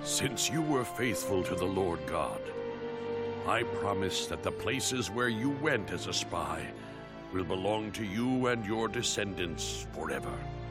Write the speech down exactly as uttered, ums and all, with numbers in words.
Since you were faithful to the Lord God, I promise that the places where you went as a spy will belong to you and your descendants forever.